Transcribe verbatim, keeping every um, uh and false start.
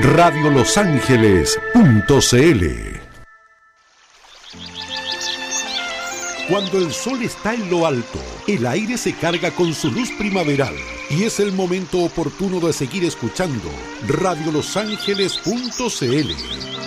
radio los ángeles punto c l. Cuando el sol está en lo alto, el aire se carga con su luz primaveral y es el momento oportuno de seguir escuchando radio los ángeles punto c l.